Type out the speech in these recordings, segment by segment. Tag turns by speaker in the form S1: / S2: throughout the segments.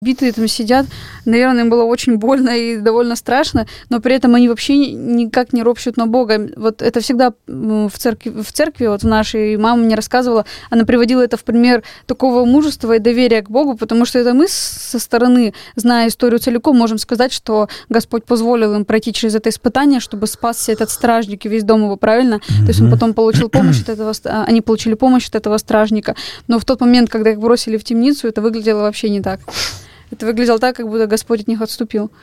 S1: Битые там сидят, наверное, им было очень больно и довольно страшно, но при этом они вообще никак не ропщут на Бога. Вот это всегда в церкви вот в нашей, мама мне рассказывала, она приводила это в пример такого мужества и доверия к Богу, потому что это мы со стороны, зная историю целиком, можем сказать, что Господь позволил им пройти через это испытание, чтобы спасся этот стражник и весь дом его, правильно? То есть он потом получил помощь от этого, они получили помощь от этого стражника, но в тот момент, когда их бросили в темницу, это выглядело вообще не так. Это выглядело так, как будто Господь от них отступил.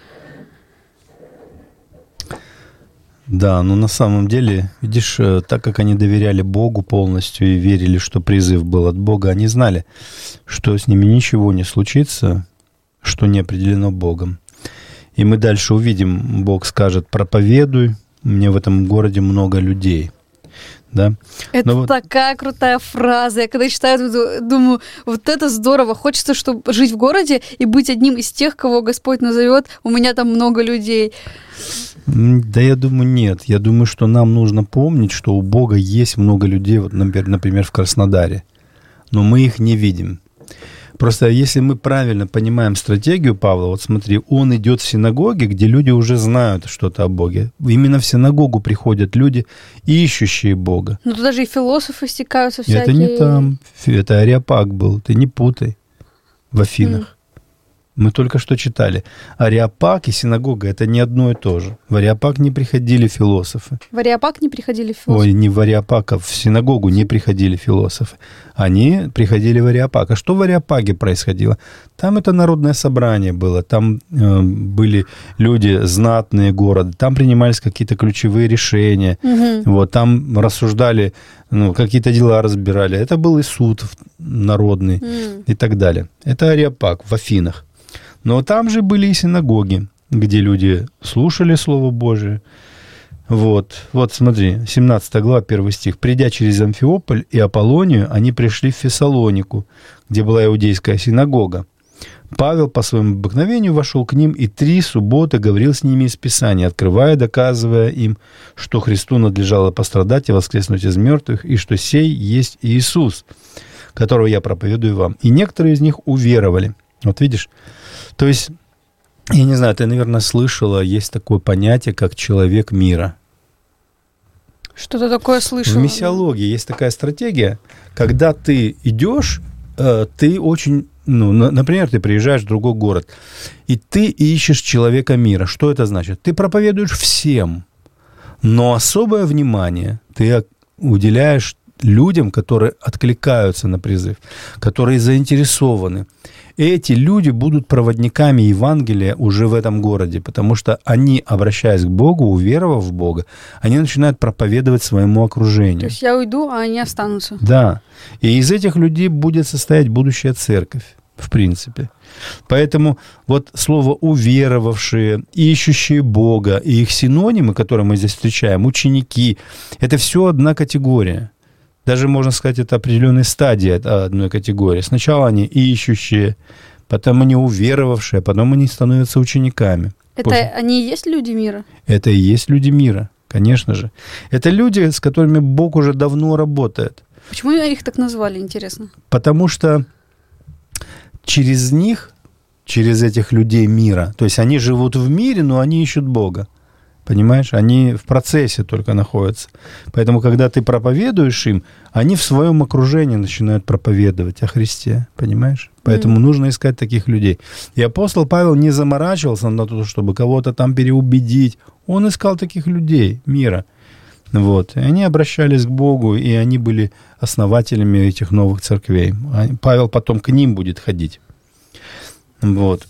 S2: Да, но на самом деле, видишь, так как они доверяли Богу полностью и верили, что призыв был от Бога, они знали, что с ними ничего не случится, что не определено Богом. И мы дальше увидим, Бог скажет: проповедуй, мне в этом городе много людей. Да?
S1: Это такая крутая фраза. Я когда читаю, думаю, вот это здорово. Хочется, чтобы жить в городе и быть одним из тех, кого Господь назовет. У меня там много людей.
S2: Да, я думаю, нет. Я думаю, что нам нужно помнить, что у Бога есть много людей, вот, например, в Краснодаре, но мы их не видим. Просто если мы правильно понимаем стратегию Павла, вот смотри, он идет в синагоги, где люди уже знают что-то о Боге. Именно в синагогу приходят люди, ищущие Бога.
S1: Ну, туда же и философы стекаются всякие.
S2: Это не там, это Ареопаг был, ты не путай, в Афинах. Мы только что читали. Ареопаг и синагога — это не одно и то же. В Ареопаг не приходили философы.
S1: В Ареопаг не приходили философы?
S2: Ой, не в Ареопаг, а в синагогу не приходили философы. Они приходили в Ареопаг. А что в Ареопаге происходило? Там это народное собрание было, там были люди знатные города, там принимались какие-то ключевые решения, вот, там рассуждали, какие-то дела разбирали. Это был и суд народный и так далее. Это Ареопаг в Афинах. Но там же были и синагоги, где люди слушали Слово Божие. Вот смотри, 17 глава, 1 стих. «Придя через Амфиополь и Аполлонию, они пришли в Фессалонику, где была иудейская синагога. Павел по своему обыкновению вошел к ним и 3 субботы говорил с ними из Писания, открывая, доказывая им, что Христу надлежало пострадать и воскреснуть из мертвых, и что сей есть Иисус, которого я проповедую вам. И некоторые из них уверовали». Вот видишь? То есть, я не знаю, ты, наверное, слышала, есть такое понятие, как человек мира.
S1: Что-то такое слышала.
S2: В миссиологии есть такая стратегия, когда ты идешь, ты очень, например, ты приезжаешь в другой город, и ты ищешь человека мира. Что это значит? Ты проповедуешь всем, но особое внимание ты уделяешь людям, которые откликаются на призыв, которые заинтересованы. Эти люди будут проводниками Евангелия уже в этом городе, потому что они, обращаясь к Богу, уверовав в Бога, они начинают проповедовать своему окружению.
S1: То есть я уйду, а они останутся.
S2: Да. И из этих людей будет состоять будущая церковь, в принципе. Поэтому вот слово «уверовавшие», «ищущие Бога» и их синонимы, которые мы здесь встречаем, «ученики», это все одна категория. Даже, можно сказать, это определенные стадии одной категории. Сначала они ищущие, потом они уверовавшие, а потом они становятся учениками.
S1: Это они и есть люди мира?
S2: Это и есть люди мира, конечно же. Это люди, с которыми Бог уже давно работает.
S1: Почему их так назвали, интересно?
S2: Потому что через них, через этих людей мира, то есть они живут в мире, но они ищут Бога. Понимаешь? Они в процессе только находятся. Поэтому, когда ты проповедуешь им, они в своем окружении начинают проповедовать о Христе. Понимаешь? Поэтому нужно искать таких людей. И апостол Павел не заморачивался на то, чтобы кого-то там переубедить. Он искал таких людей мира. Вот. И они обращались к Богу, и они были основателями этих новых церквей. Павел потом к ним будет ходить. Вот.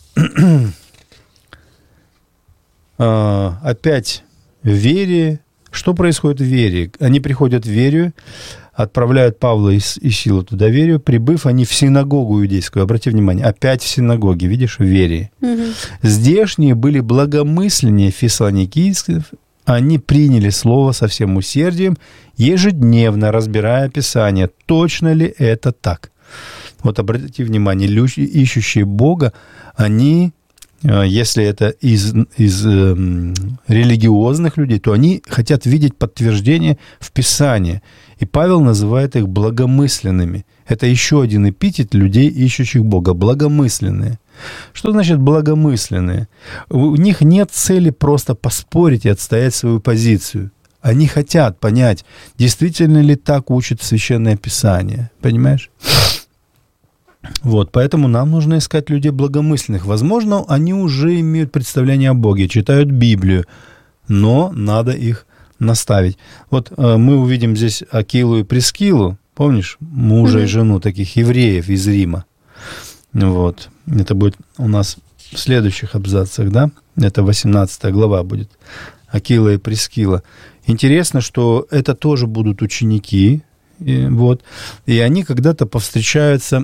S2: Опять в вере. Что происходит в вере? Они приходят в веру, отправляют Павла и Силу туда в веру. Прибыв, они в синагогу иудейскую. Обрати внимание, опять в синагоге, видишь, в вере. Здешние были благомысленнее фессалоникийцев. Они приняли слово со всем усердием, ежедневно разбирая Писание. Точно ли это так? Вот обратите внимание, люди, ищущие Бога, они... Если это из религиозных людей, то они хотят видеть подтверждение в Писании. И Павел называет их благомысленными. Это еще один эпитет людей, ищущих Бога. Благомысленные. Что значит благомысленные? У них нет цели просто поспорить и отстоять свою позицию. Они хотят понять, действительно ли так учит Священное Писание. Понимаешь? Вот, поэтому нам нужно искать людей благомысленных. Возможно, они уже имеют представление о Боге, читают Библию, но надо их наставить. Вот мы увидим здесь Акилу и Прискилу, помнишь, мужа и жену таких евреев из Рима. Вот, это будет у нас в следующих абзацах, да? Это 18 глава будет. Акила и Прискила. Интересно, что это тоже будут ученики, и, вот, и они когда-то повстречаются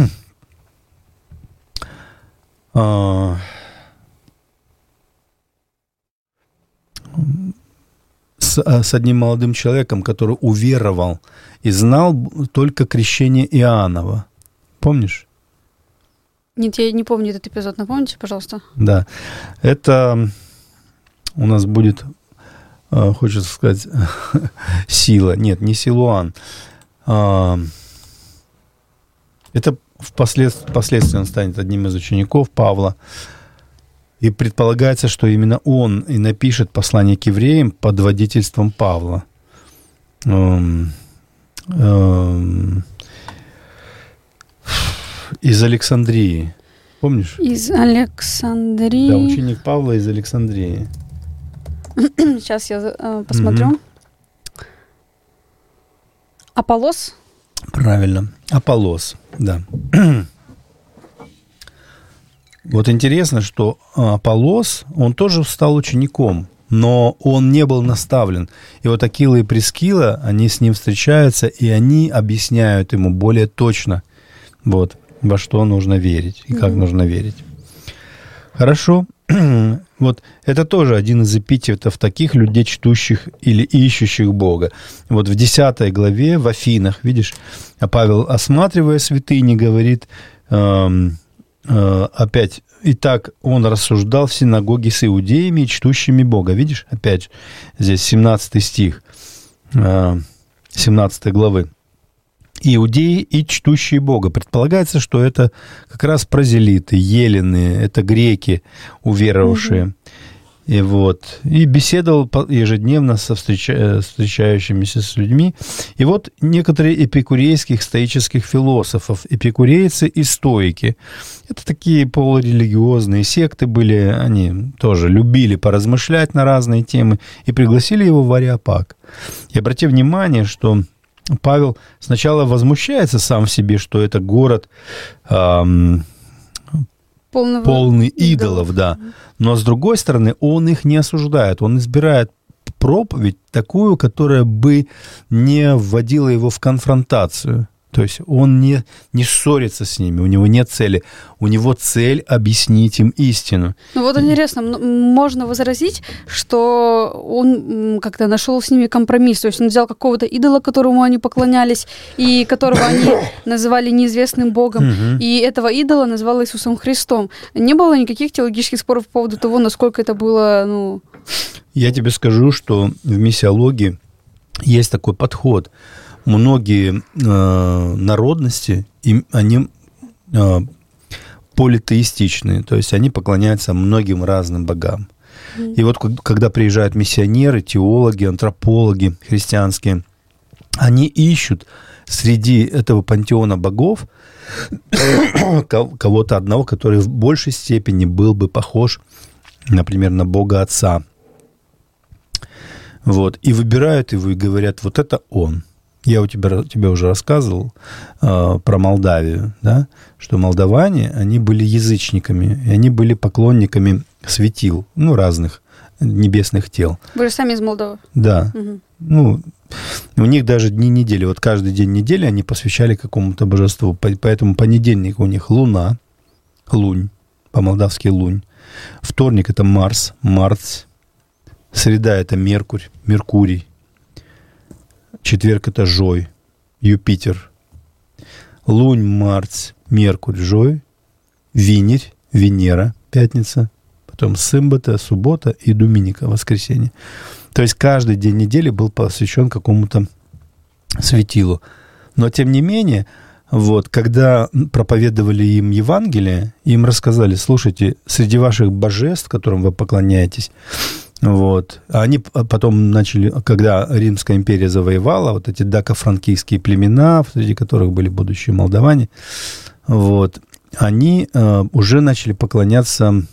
S2: с одним молодым человеком, который уверовал и знал только крещение Иоаннова. Помнишь?
S1: Нет, я не помню этот эпизод. Напомните, пожалуйста.
S2: Да. Это у нас будет, хочется сказать, Сила. Нет, не Силуан. Это впоследствии он станет одним из учеников Павла. И предполагается, что именно он и напишет послание к евреям под водительством Павла. Из Александрии. Помнишь?
S1: Из Александрии.
S2: Да, ученик Павла из Александрии.
S1: Сейчас я посмотрю. Аполлос?
S2: Правильно. Аполлос, да. Вот интересно, что Аполлос, он тоже стал учеником, но он не был наставлен. И вот Акила и Прискила, они с ним встречаются, и они объясняют ему более точно, вот, во что нужно верить и как нужно верить. Хорошо. Вот это тоже один из эпитетов таких людей, чтущих или ищущих Бога. Вот в 10 главе в Афинах, видишь, Павел, осматривая святыни, говорит опять, «Итак, он рассуждал в синагоге с иудеями и чтущими Бога». Видишь, опять здесь 17 стих 17 главы. «Иудеи и чтущие Бога». Предполагается, что это как раз прозелиты, елены, это греки, уверовавшие. И вот. И беседовал ежедневно со встречающимися с людьми. И вот некоторые эпикурейских стоических философов, эпикурейцы и стоики. Это такие полурелигиозные секты были, они тоже любили поразмышлять на разные темы и пригласили его в Ареопаг. И обрати внимание, что Павел сначала возмущается сам в себе, что это город полный идолов, да. Но с другой стороны, он их не осуждает. Он избирает проповедь такую, которая бы не вводила его в конфронтацию. То есть он не ссорится с ними, у него нет цели. У него цель объяснить им истину.
S1: Ну вот интересно, можно возразить, что он как-то нашел с ними компромисс. То есть он взял какого-то идола, которому они поклонялись, и которого они называли неизвестным Богом, и этого идола называл Иисусом Христом. Не было никаких теологических споров по поводу того, насколько это было...
S2: Я тебе скажу, что в миссиологии есть такой подход. Многие народности, они политеистичные, то есть они поклоняются многим разным богам. И вот когда приезжают миссионеры, теологи, антропологи христианские, они ищут среди этого пантеона богов кого-то одного, который в большей степени был бы похож, например, на Бога Отца. Вот. И выбирают его и говорят, вот это он. Я тебе уже рассказывал про Молдавию, да, что молдаване, они были язычниками, и они были поклонниками светил, разных небесных тел.
S1: Вы же сами из Молдовы.
S2: Да. Угу. У них даже дни недели, вот каждый день недели они посвящали какому-то божеству, поэтому понедельник у них луна, лунь, по-молдавски лунь, вторник это Марс, среда это Меркурий, четверг это Жой, Юпитер, лунь, Марс, Меркурий, Жой, Винерь, Венера, пятница, потом Симбата, суббота и Доминика, воскресенье. То есть каждый день недели был посвящен какому-то светилу. Но, тем не менее, Вот, когда проповедовали им Евангелие, им рассказали: слушайте, среди ваших божеств, которым вы поклоняетесь, вот, они потом начали, когда Римская империя завоевала, вот эти дако-франкийские племена, среди которых были будущие молдаване, вот, они уже начали поклоняться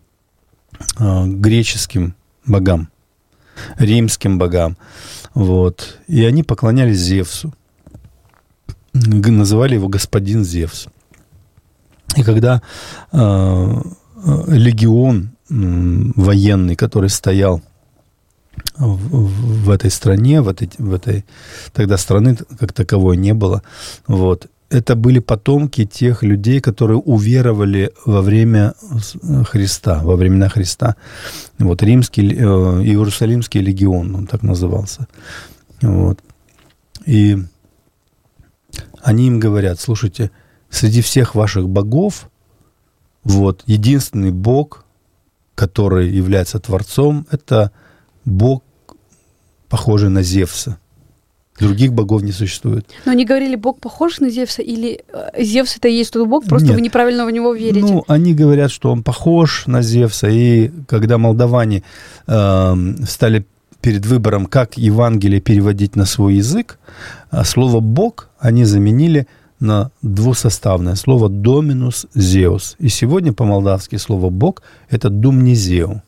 S2: греческим богам, римским богам, вот, и они поклонялись Зевсу. Называли его господин Зевс. И когда легион военный, который стоял в этой стране, в этой тогда страны как таковой не было, вот, это были потомки тех людей, которые уверовали во время Христа, во времена Христа. Вот, Иерусалимский легион, он так назывался. Вот. И они им говорят: слушайте, среди всех ваших богов, вот, единственный бог, который является Творцом, это бог, похожий на Зевса. Других богов не существует.
S1: Но они говорили: бог похож на Зевса, или Зевс это и есть тот бог, просто вы неправильно в него верите?
S2: Ну, они говорят, что он похож на Зевса, и когда молдаване стали перед выбором, как Евангелие переводить на свой язык, слово «бог» они заменили на двусоставное слово «доминус зеус». И сегодня по-молдавски слово «бог» — это «думнезеу».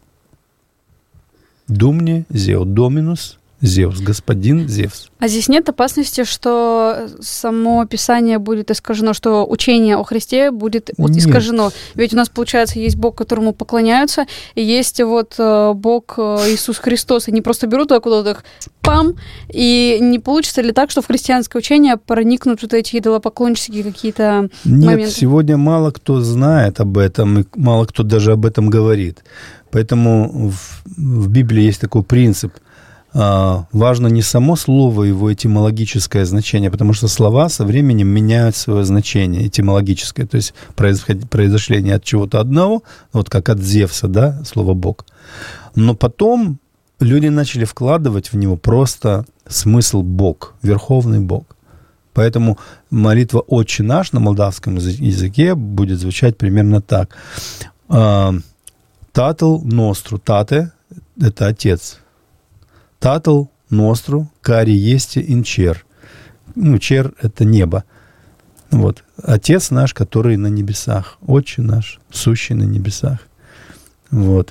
S2: «Думнезеу», «доминус Зевс», господин Зевс.
S1: А здесь нет опасности, что само Писание будет искажено, что учение о Христе будет искажено? Ведь у нас, получается, есть Бог, которому поклоняются, и есть вот Бог Иисус Христос. Они просто берут откуда-то их, пам, и не получится ли так, что в христианское учение проникнут вот эти идолопоклоннические какие-то моменты?
S2: Нет, сегодня мало кто знает об этом, и мало кто даже об этом говорит. Поэтому в Библии есть такой принцип – важно не само слово, его этимологическое значение, потому что слова со временем меняют свое значение этимологическое, то есть произошли не от чего-то одного, вот как от Зевса, да, слово «бог». Но потом люди начали вкладывать в него просто смысл «бог», верховный бог. Поэтому молитва «Отче наш» на молдавском языке будет звучать примерно так. «Татл ностру», «тате» — это отец. «Татл ностру, кари есте ин чер». Ну, чер — это небо. Вот. Отец наш, который на небесах. Отче наш, сущий на небесах. Вот.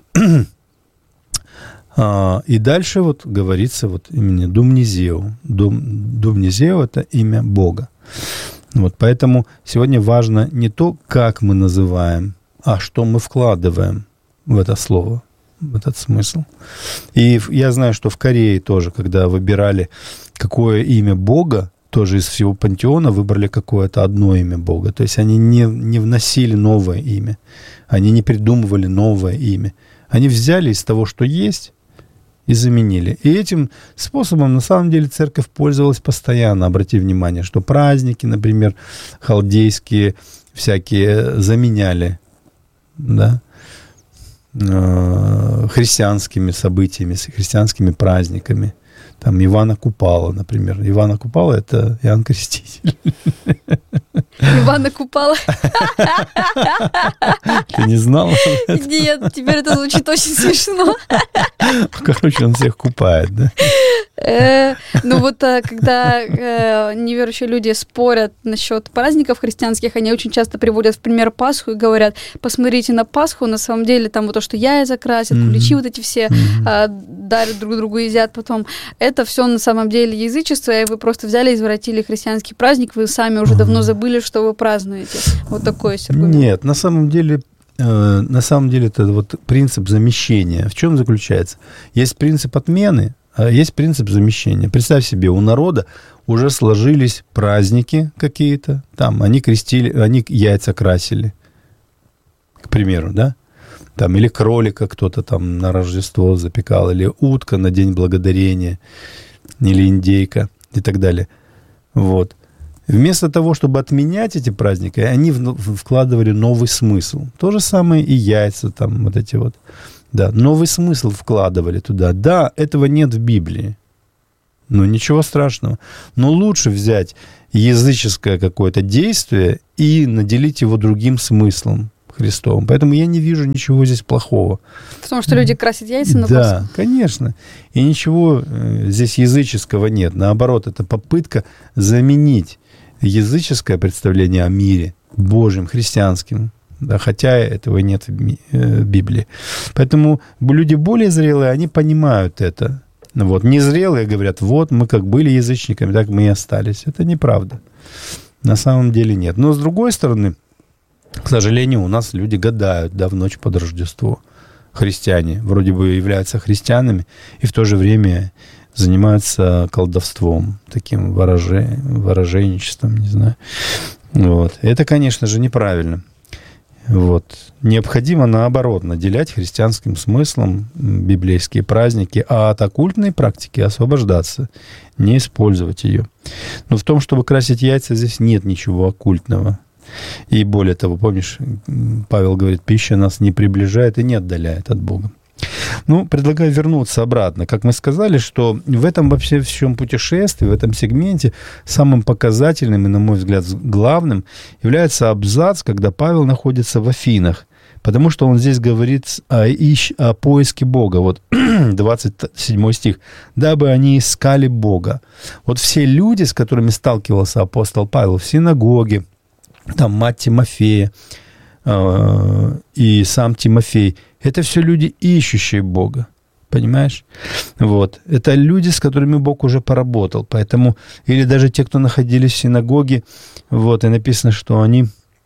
S2: И дальше вот говорится вот именно «думнезеу». «Думнезеу» — это имя Бога. Вот. Поэтому сегодня важно не то, как мы называем, а что мы вкладываем в это слово, в этот смысл. И я знаю, что в Корее тоже, когда выбирали, какое имя Бога, тоже из всего пантеона выбрали какое-то одно имя Бога. То есть они не вносили новое имя. Они не придумывали новое имя. Они взяли из того, что есть, и заменили. И этим способом, на самом деле, церковь пользовалась постоянно. Обрати внимание, что праздники, например, халдейские всякие заменяли, да, христианскими событиями, христианскими праздниками. Там Ивана Купала, например. Ивана Купала — это Иоанн Креститель.
S1: Ивана Купала?
S2: Ты не знала?
S1: Нет, теперь это звучит очень смешно.
S2: Короче, он всех купает, да?
S1: Ну вот, когда неверующие люди спорят насчет праздников христианских, они очень часто приводят в пример Пасху и говорят: посмотрите на Пасху, на самом деле там вот то, что яйца красят, куличи вот эти все дарят друг другу, едят потом. Это все на самом деле язычество, и вы просто взяли и извратили христианский праздник, вы сами уже давно забыли, что вы празднуете. Вот такой есть аргумент.
S2: Нет, на самом деле это вот принцип замещения. В чем заключается? Есть принцип отмены, а есть принцип замещения. Представь себе, у народа уже сложились праздники какие-то, там они крестили, они яйца красили, к примеру, да? Там, или кролика кто-то там на Рождество запекал, или утка на День Благодарения, или индейка и так далее. Вот. Вместо того, чтобы отменять эти праздники, они вкладывали новый смысл. То же самое и яйца, там вот эти вот. Да, новый смысл вкладывали туда. Да, этого нет в Библии. Ну, ничего страшного. Но лучше взять языческое какое-то действие и наделить его другим смыслом Христовым. Поэтому я не вижу ничего здесь плохого.
S1: Потому что люди красят яйца на
S2: Да, конечно. И ничего здесь языческого нет. Наоборот, это попытка заменить языческое представление о мире Божьим, христианским. Да, хотя этого нет в Библии. Поэтому люди более зрелые, они понимают это. Вот. Незрелые говорят, вот мы как были язычниками, так мы и остались. Это неправда. На самом деле нет. Но с другой стороны, к сожалению, у нас люди гадают, в ночь под Рождество. Христиане вроде бы являются христианами и в то же время занимаются колдовством, таким вороженничеством, не знаю. Вот. Это, конечно же, неправильно. Вот. Необходимо, наоборот, наделять христианским смыслом библейские праздники, а от оккультной практики освобождаться, не использовать ее. Но в том, чтобы красить яйца, здесь нет ничего оккультного. И более того, помнишь, Павел говорит, пища нас не приближает и не отдаляет от Бога. Ну, предлагаю вернуться обратно. Как мы сказали, что в этом вообще всем путешествии, в этом сегменте самым показательным и, на мой взгляд, главным является абзац, когда Павел находится в Афинах. Потому что он здесь говорит о поиске Бога. Вот 27 стих. «Дабы они искали Бога». Вот все люди, с которыми сталкивался апостол Павел в синагоге, там мать Тимофея и сам Тимофей, это все люди, ищущие Бога. Понимаешь? Вот. Это люди, с которыми Бог уже поработал. Поэтому, или даже те, кто находились в синагоге, вот, и написано, что они,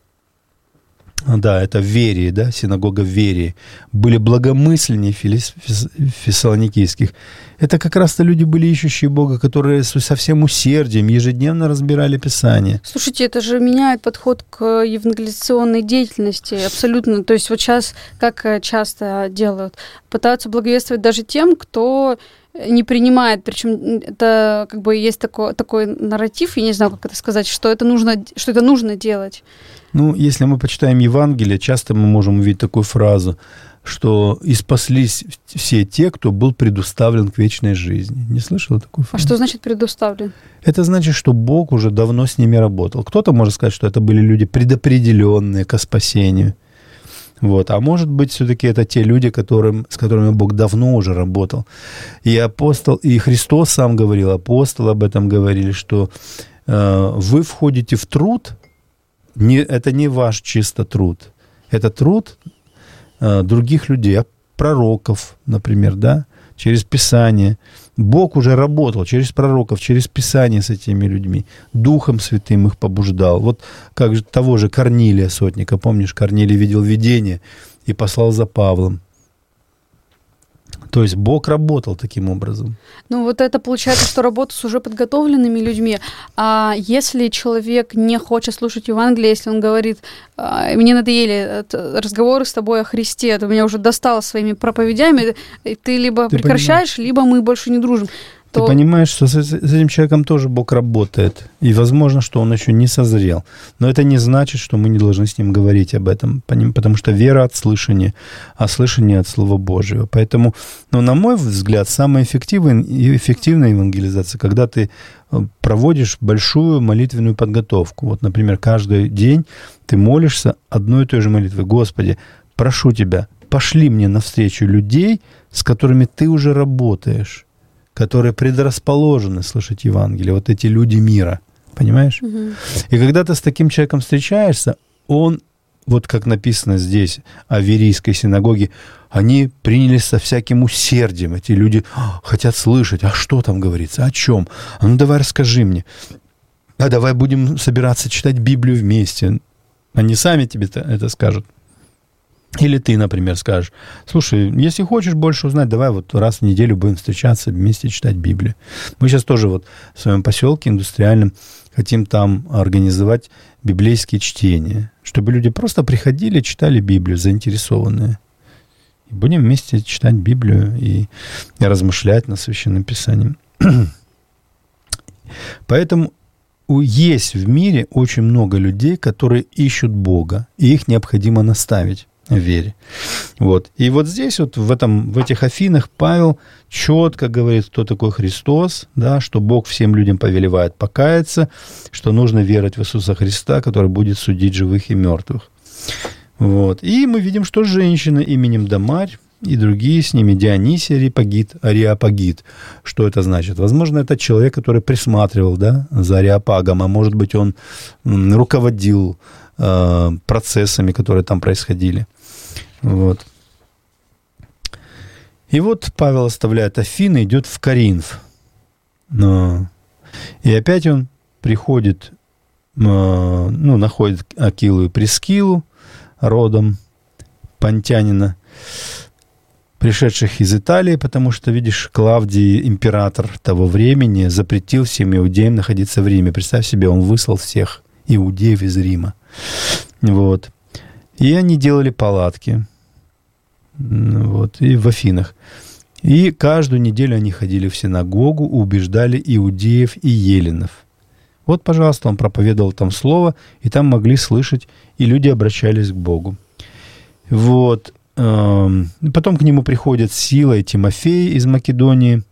S2: да, это в Верии, да, синагога в Верии, были благомысленнее фессалоникийских. Это как раз-то люди были ищущие Бога, которые со всем усердием ежедневно разбирали Писание.
S1: Слушайте, это же меняет подход к евангелизационной деятельности абсолютно. То есть вот сейчас, как часто делают, пытаются благовествовать даже тем, кто не принимает. Причем это как бы есть такой нарратив, я не знаю, как это сказать, что это нужно делать.
S2: Ну, если мы почитаем Евангелие, часто мы можем увидеть такую фразу, что «и спаслись все те, кто был предуставлен к вечной жизни». Не слышала такую фразу?
S1: А что значит предуставлен?
S2: Это значит, что Бог уже давно с ними работал. Кто-то может сказать, что это были люди предопределенные ко спасению. Вот. А может быть, все-таки это те люди, с которыми Бог давно уже работал. И Христос сам говорил, апостолы об этом говорили, что вы входите в труд. Это не ваш чисто труд. Это труд других людей, пророков, например, да, через Писание. Бог уже работал через пророков, через Писание с этими людьми. Духом Святым их побуждал. Вот как же того же Корнилия сотника. Помнишь, Корнилий видел видение и послал за Павлом. То есть Бог работал таким образом.
S1: Ну вот это получается, что работа с уже подготовленными людьми. А если человек не хочет слушать Евангелие, если он говорит, мне надоели разговоры с тобой о Христе, ты меня уже достал своими проповедями, ты либо прекращаешь, либо мы больше не дружим.
S2: Ты понимаешь, что с этим человеком тоже Бог работает. И возможно, что он еще не созрел. Но это не значит, что мы не должны с ним говорить об этом. Потому что вера от слышания, а слышание от Слова Божьего. Поэтому, на мой взгляд, самая эффективная евангелизация, когда ты проводишь большую молитвенную подготовку. Вот, например, каждый день ты молишься одной и той же молитвой. Господи, прошу Тебя, пошли мне навстречу людей, с которыми Ты уже работаешь, которые предрасположены слышать Евангелие, вот эти люди мира, понимаешь? Угу. И когда ты с таким человеком встречаешься, он, вот как написано здесь о Верийской синагоге, они принялись со всяким усердием, эти люди хотят слышать, а что там говорится, о чем? А ну давай расскажи мне, а давай будем собираться читать Библию вместе. Они сами тебе это скажут. Или ты, например, скажешь, слушай, если хочешь больше узнать, давай вот раз в неделю будем встречаться, вместе читать Библию. Мы сейчас тоже вот в своем поселке индустриальном хотим там организовать библейские чтения, чтобы люди просто приходили, читали Библию, заинтересованные. И будем вместе читать Библию и размышлять над Священным Писанием. Поэтому есть в мире очень много людей, которые ищут Бога, и их необходимо наставить в вере. Вот. И вот здесь, вот в этих Афинах Павел четко говорит, кто такой Христос, да, что Бог всем людям повелевает покаяться, что нужно верить в Иисуса Христа, который будет судить живых и мертвых. Вот. И мы видим, что женщина именем Дамарь и другие с ними, Дионисий Ареопагит. Что это значит? Возможно, это человек, который присматривал, да, за Ареопагом, а может быть, он руководил процессами, которые там происходили. Вот. И вот Павел оставляет Афины, идет в Коринф. И опять он приходит, находит Акилу и Прискилу, родом понтянина, пришедших из Италии, потому что, видишь, Клавдий, император того времени, запретил всем иудеям находиться в Риме. Представь себе, он выслал всех иудеев из Рима. Вот. И они делали палатки. Вот, и в Афинах. И каждую неделю они ходили в синагогу, убеждали иудеев и еленов. Вот, пожалуйста, он проповедовал там слово, и там могли слышать, и люди обращались к Богу. Вот. Потом к нему приходят Сила и Тимофей из Македонии,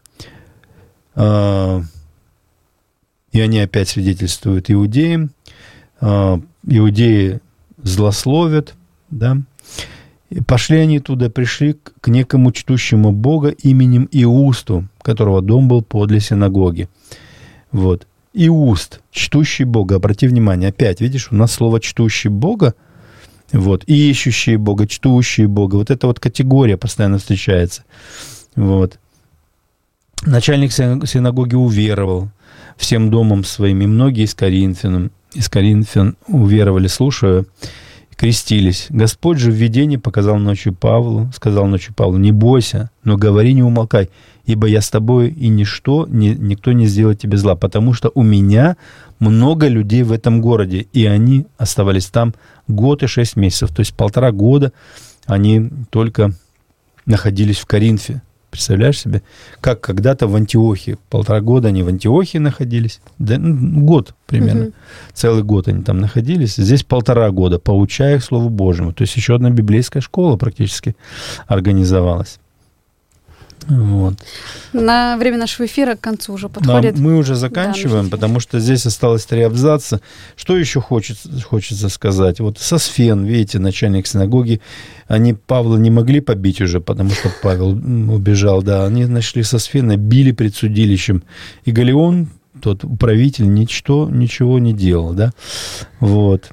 S2: и они опять свидетельствуют иудеям. Иудеи злословят, да. И пошли они туда, пришли к некому чтущему Бога именем Иусту, которого дом был подле синагоги. Вот. Иуст, чтущий Бога. Обрати внимание, опять, видишь, у нас слово «чтущий Бога», вот, ищущие Бога, чтущие Бога. Вот эта вот категория постоянно встречается. Вот. Начальник синагоги уверовал всем домом своим, и многие из Коринфян уверовали, слушая, крестились. Господь же в видении сказал ночью Павлу, не бойся, но говори, не умолкай, ибо я с тобой, и никто не сделает тебе зла, потому что у меня много людей в этом городе, и они оставались там 1 год и 6 месяцев, то есть 1,5 года они только находились в Коринфе. Представляешь себе, как когда-то в Антиохии, 1,5 года они в Антиохии находились, да, год примерно, целый год они там находились, здесь 1,5 года, поучая их Слову Божьему. То есть еще одна библейская школа практически организовалась. Вот.
S1: На время нашего эфира к концу уже подходит.
S2: Мы уже заканчиваем, да, потому что здесь осталось 3 абзаца. Что еще хочется сказать? Вот Сосфен, видите, начальник синагоги, они Павла не могли побить уже, потому что Павел убежал, да, они нашли Сосфена, били пред судилищем. И Галлион, тот управитель, ничего не делал, да. Вот.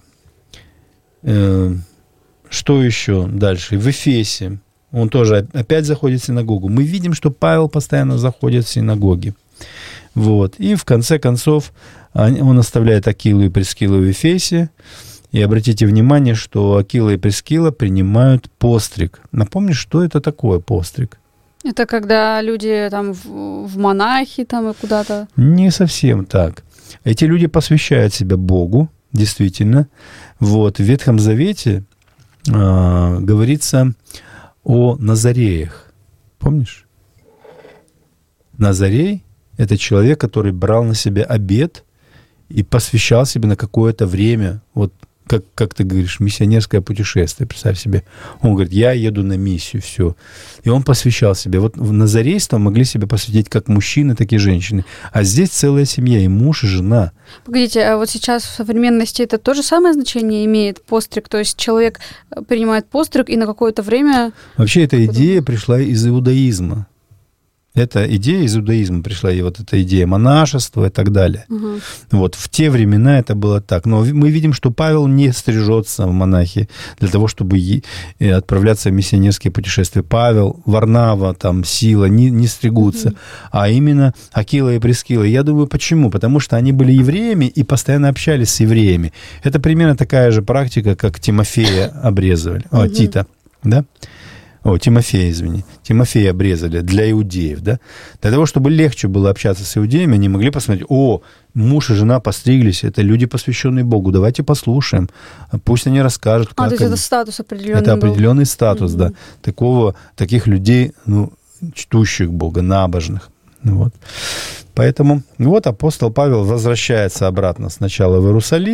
S2: Что еще дальше? В Эфесе. Он тоже опять заходит в синагогу. Мы видим, что Павел постоянно заходит в синагоги. Вот. И в конце концов он оставляет Акилу и Прискилу в Эфесе. И обратите внимание, что Акила и Прискила принимают постриг. Напомнишь, что это такое постриг?
S1: Это когда люди там в монахи там и куда-то?
S2: Не совсем так. Эти люди посвящают себя Богу, действительно. Вот. В Ветхом Завете говорится о Назареях. Помнишь? Назарей – это человек, который брал на себя обет и посвящал себе на какое-то время, вот как ты говоришь, миссионерское путешествие, представь себе. Он говорит, я еду на миссию, все. И он посвящал себе. Вот в назарейство могли себе посвятить как мужчины, так и женщины. А здесь целая семья, и муж, и жена.
S1: Погодите, а вот сейчас в современности это то же самое значение имеет постриг? То есть человек принимает постриг и на какое-то время...
S2: Вообще эта идея пришла из иудаизма. Эта идея из иудаизма пришла, и вот эта идея монашества и так далее. Угу. Вот в те времена это было так. Но мы видим, что Павел не стрижется в монахи для того, чтобы отправляться в миссионерские путешествия. Павел, Варнава, там, Сила не стригутся, а именно Акила и Прискила. Я думаю, почему? Потому что они были евреями и постоянно общались с евреями. Это примерно такая же практика, как Тимофея обрезывали, Тита, да? Тимофея, извини. Тимофея обрезали для иудеев, да? Для того, чтобы легче было общаться с иудеями, они могли посмотреть, муж и жена постриглись, это люди, посвященные Богу, давайте послушаем, пусть они расскажут, как
S1: то есть это статус определенный
S2: Это определенный статус, да. Таких людей, чтущих Бога, набожных. Вот. Поэтому вот апостол Павел возвращается обратно сначала в Иерусалим,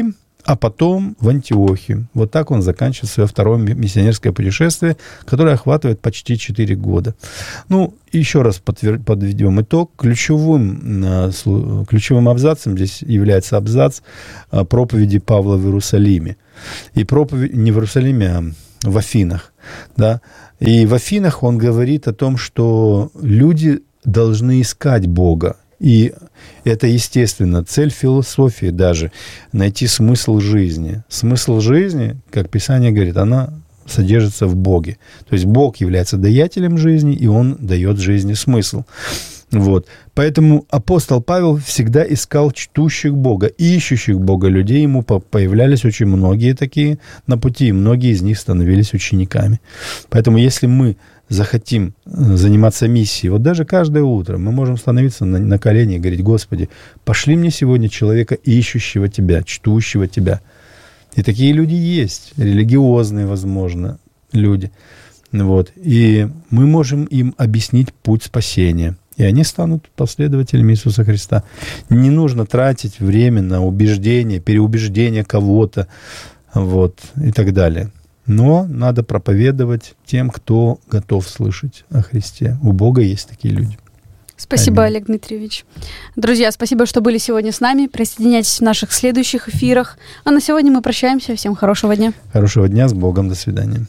S2: а потом в Антиохию. Вот так он заканчивает свое второе миссионерское путешествие, которое охватывает почти 4 года. Ну, еще раз подведем итог. Ключевым абзацем здесь является абзац проповеди Павла в Иерусалиме. И проповедь не в Иерусалиме, а в Афинах. Да? И в Афинах он говорит о том, что люди должны искать Бога. И это, естественно, цель философии даже – найти смысл жизни. Смысл жизни, как Писание говорит, она содержится в Боге. То есть Бог является даятелем жизни, и Он дает жизни смысл. Вот. Поэтому апостол Павел всегда искал чтущих Бога, ищущих Бога людей. Ему появлялись очень многие такие на пути, и многие из них становились учениками. Поэтому если мы захотим заниматься миссией, вот даже каждое утро мы можем становиться на колени и говорить: Господи, пошли мне сегодня человека, ищущего Тебя, чтущего Тебя. И такие люди есть, религиозные, возможно, люди. Вот. И мы можем им объяснить путь спасения. И они станут последователями Иисуса Христа. Не нужно тратить время на убеждение, переубеждение кого-то, вот, и так далее. Но надо проповедовать тем, кто готов слышать о Христе. У Бога есть такие люди.
S1: Спасибо, Олег Дмитриевич. Друзья, спасибо, что были сегодня с нами. Присоединяйтесь в наших следующих эфирах. А на сегодня мы прощаемся. Всем хорошего дня.
S2: Хорошего дня, с Богом, до свидания.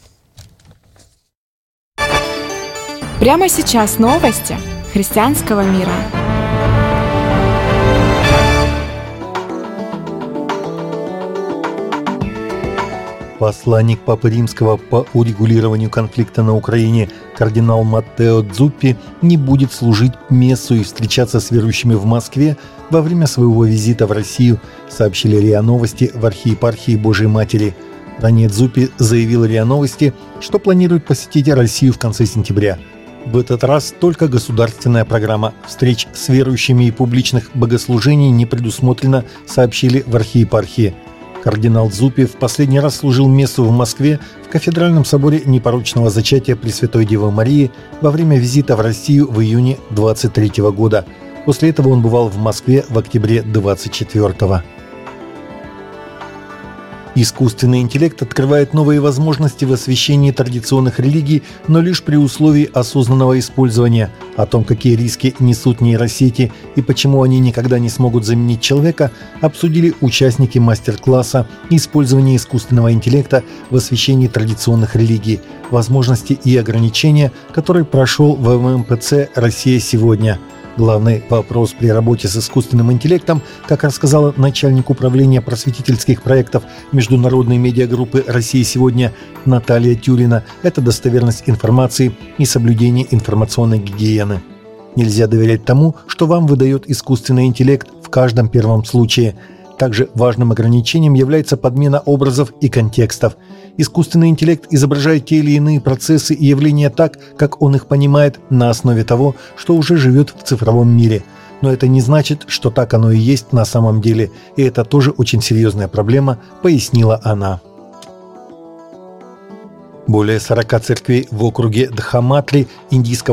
S3: Прямо сейчас новости христианского мира.
S4: Посланник Папы Римского по урегулированию конфликта на Украине кардинал Маттео Дзуппи не будет служить мессу и встречаться с верующими в Москве во время своего визита в Россию, сообщили РИА Новости в архиепархии Божией Матери. Ранее Дзуппи заявил РИА Новости, что планирует посетить Россию в конце сентября. В этот раз только государственная программа встреч с верующими и публичных богослужений не предусмотрена, сообщили в архиепархии. Кардинал Дзуппи в последний раз служил мессу в Москве в кафедральном соборе Непорочного Зачатия Пресвятой Девы Марии во время визита в Россию в июне 2023 года. После этого он бывал в Москве в октябре 2024. Искусственный интеллект открывает новые возможности в освещении традиционных религий, но лишь при условии осознанного использования. О том, какие риски несут нейросети и почему они никогда не смогут заменить человека, обсудили участники мастер-класса «Использование искусственного интеллекта в освещении традиционных религий. Возможности и ограничения», который прошел в ММПЦ «Россия сегодня». Главный вопрос при работе с искусственным интеллектом, как рассказала начальник управления просветительских проектов международной медиагруппы «Россия сегодня» Наталья Тюрина, это достоверность информации и соблюдение информационной гигиены. Нельзя доверять тому, что вам выдает искусственный интеллект в каждом первом случае. Также важным ограничением является подмена образов и контекстов. Искусственный интеллект изображает те или иные процессы и явления так, как он их понимает на основе того, что уже живет в цифровом мире. Но это не значит, что так оно и есть на самом деле. И это тоже очень серьезная проблема, пояснила она. Более 40 церквей в округе Дхаматри индийского